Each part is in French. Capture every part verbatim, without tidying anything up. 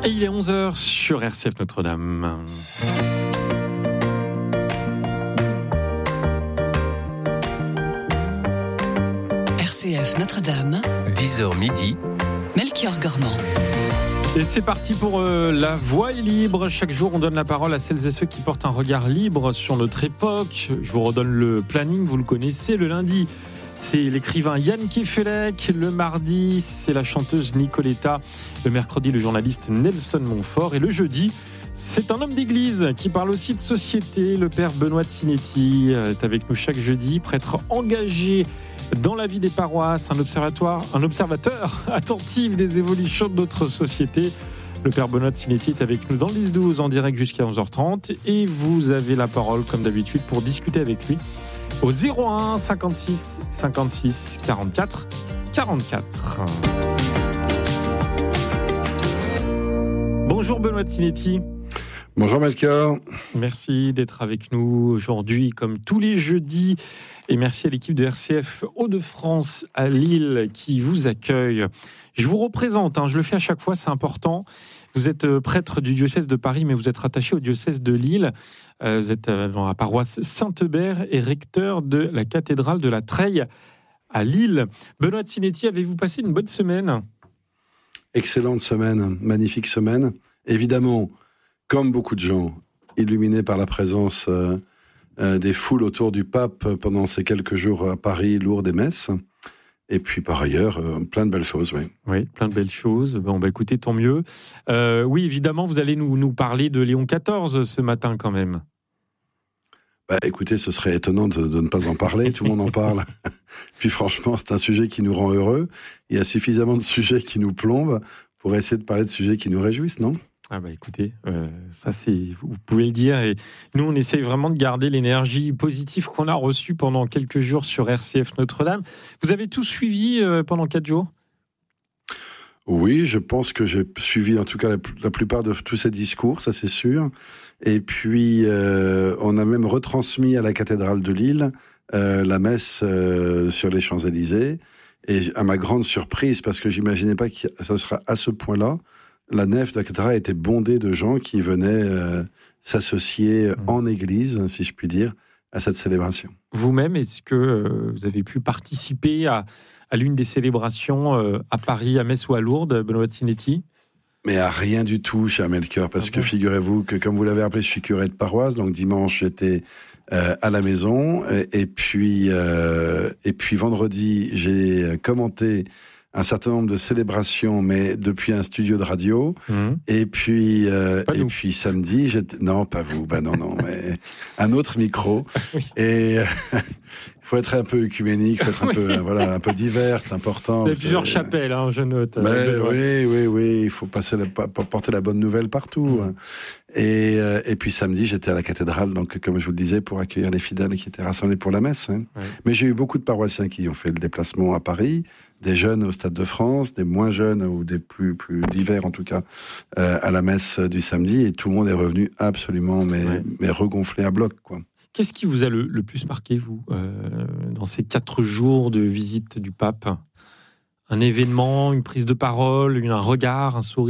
Et il est onze heures sur R C F Notre-Dame. R C F Notre-Dame, dix heures midi, Melchior Gormand. Et c'est parti pour euh, La Voix est libre. Chaque jour, on donne la parole à celles et ceux qui portent un regard libre sur notre époque. Je vous redonne le planning, vous le connaissez. Le lundi, c'est l'écrivain Yann Kefelec. Le mardi, c'est la chanteuse Nicoletta. Le mercredi, le journaliste Nelson Montfort. Et le jeudi, c'est un homme d'église qui parle aussi de société. Le père Benoît de Sinetti est avec nous chaque jeudi, prêtre engagé dans la vie des paroisses, un observatoire, un observateur attentif des évolutions de notre société. Le père Benoît de Sinetti est avec nous dans le dix douze en direct jusqu'à onze heures trente et vous avez la parole comme d'habitude pour discuter avec lui au zéro un cinquante-six cinquante-six quarante-quatre quarante-quatre. Bonjour Benoît de Sinetti. Bonjour Melchior. Merci d'être avec nous aujourd'hui comme tous les jeudis. Et merci à l'équipe de R C F Hauts-de-France à Lille qui vous accueille. Je vous représente, hein, je le fais à chaque fois, c'est important. Vous êtes prêtre du diocèse de Paris, mais vous êtes rattaché au diocèse de Lille. Euh, vous êtes dans la paroisse Saint-Eubert et recteur de la cathédrale de la Treille à Lille. Benoît de Sinetti, avez-vous passé une bonne semaine ? Excellente semaine, magnifique semaine. Évidemment, comme beaucoup de gens, illuminés par la présence euh, euh, des foules autour du pape pendant ces quelques jours à Paris, Lourdes et Metz. Et puis par ailleurs, euh, plein de belles choses, oui. Oui, plein de belles choses. Bon, bah écoutez, tant mieux. Euh, oui, évidemment, vous allez nous, nous parler de Léon quatorze ce matin quand même. Bah, écoutez, ce serait étonnant de, de ne pas en parler, tout le monde en parle. Puis franchement, c'est un sujet qui nous rend heureux. Il y a suffisamment de sujets qui nous plombent pour essayer de parler de sujets qui nous réjouissent, non ? Ah bah écoutez, euh, ça c'est, vous pouvez le dire, et nous on essaye vraiment de garder l'énergie positive qu'on a reçue pendant quelques jours sur R C F Notre-Dame. Vous avez tout suivi euh, pendant quatre jours ? Oui, je pense que j'ai suivi en tout cas la, la plupart de tous ces discours, ça c'est sûr. Et puis euh, on a même retransmis à la cathédrale de Lille euh, la messe euh, sur les Champs-Élysées. Et à ma grande surprise, parce que j'imaginais pas que ça sera à ce point-là, la nef de la cathédrale était bondée de gens qui venaient euh, s'associer mmh. en église, si je puis dire, à cette célébration. Vous-même, est-ce que euh, vous avez pu participer à, à l'une des célébrations euh, à Paris, à Metz ou à Lourdes, Benoît de Sinetti ? Mais à rien du tout, cher Melchior, parce ah que bon. Figurez-vous que, comme vous l'avez rappelé, je suis curé de paroisse, donc dimanche, j'étais euh, à la maison, et, et, puis, euh, et puis vendredi, j'ai commenté un certain nombre de célébrations, mais depuis un studio de radio. Mmh. Et puis, euh, et nous. puis samedi, j'étais... non, pas vous, bah non, non, mais un autre micro. Oui. Et il euh, faut être un peu œcuménique, faut être un oui. peu, voilà, un peu divers, c'est important. Il y a plusieurs c'est... chapelles, hein, je note. Mais, euh, oui, oui, oui, il faut passer la, porter la bonne nouvelle partout. Mmh. Et, euh, et puis samedi, j'étais à la cathédrale, donc comme je vous le disais, pour accueillir les fidèles qui étaient rassemblés pour la messe. Hein. Oui. Mais j'ai eu beaucoup de paroissiens qui ont fait le déplacement à Paris, des jeunes au Stade de France, des moins jeunes ou des plus plus divers en tout cas euh, à la messe du samedi, et tout le monde est revenu absolument mais, ouais. mais regonflé à bloc, quoi. Qu'est-ce qui vous a le, le plus marqué, vous, euh, dans ces quatre jours de visite du pape ? Un événement, une prise de parole, un regard, un sourire ?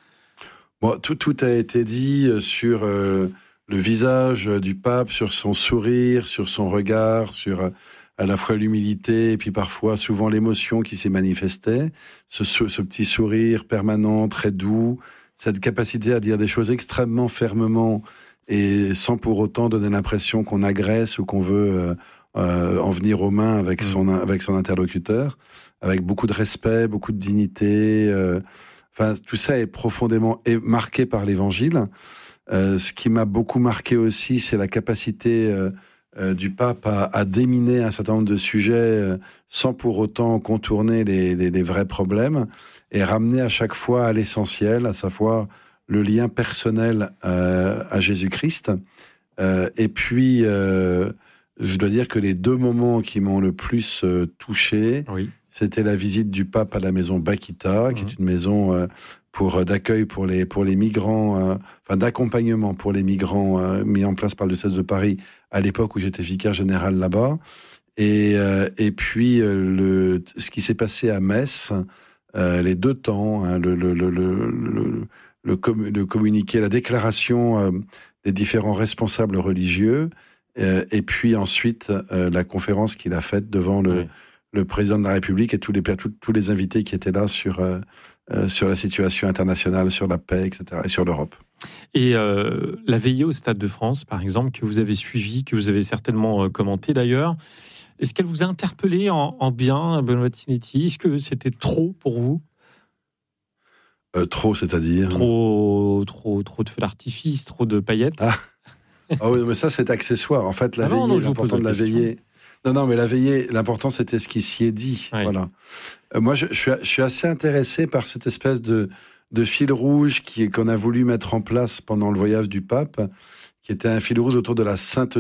Bon, tout, tout a été dit sur euh, le visage du pape, sur son sourire, sur son regard, sur euh, à la fois l'humilité et puis parfois souvent l'émotion qui s'y manifestait. Ce, ce petit sourire permanent, très doux, cette capacité à dire des choses extrêmement fermement et sans pour autant donner l'impression qu'on agresse ou qu'on veut euh, euh, en venir aux mains avec son, avec son interlocuteur, avec beaucoup de respect, beaucoup de dignité. Euh, Enfin, tout ça est profondément marqué par l'Évangile. Euh, ce qui m'a beaucoup marqué aussi, c'est la capacité euh, euh, du pape à, à déminer un certain nombre de sujets euh, sans pour autant contourner les, les, les vrais problèmes et ramener à chaque fois à l'essentiel, à savoir le lien personnel euh, à Jésus-Christ. Euh, et puis, euh, je dois dire que les deux moments qui m'ont le plus euh, touché, oui. c'était la visite du pape à la maison Bakita, mmh. qui est une maison euh, pour, d'accueil pour les, pour les migrants, euh, enfin d'accompagnement pour les migrants euh, mis en place par le diocèse de Paris à l'époque où j'étais vicaire général là-bas. Et, euh, et puis, euh, le, ce qui s'est passé à Metz, euh, les deux temps, hein, le, le, le, le, le, le, com- le communiqué, la déclaration euh, des différents responsables religieux, euh, et puis ensuite euh, la conférence qu'il a faite devant le, oui. le président de la République et tous les, tous, tous les invités qui étaient là sur, euh, euh, sur la situation internationale, sur la paix, et cetera, et sur l'Europe. Et euh, la veillée au Stade de France, par exemple, que vous avez suivie, que vous avez certainement euh, commentée d'ailleurs, est-ce qu'elle vous a interpellé en, en bien, Benoît Tinetti ? Est-ce que c'était trop pour vous ? Euh, trop, c'est-à-dire Trop, trop, trop de feux d'artifice, trop de paillettes. Ah, ah oui, mais ça, c'est accessoire. En fait, la ah veillée, non, non, l'important de la veillée. Non, non, mais la veillée, l'important, c'était ce qui s'y est dit. Oui. Voilà. Euh, moi, je, je, suis, je suis assez intéressé par cette espèce de, de fil rouge qui, qu'on a voulu mettre en place pendant le voyage du pape, qui était un fil rouge autour de la sainteté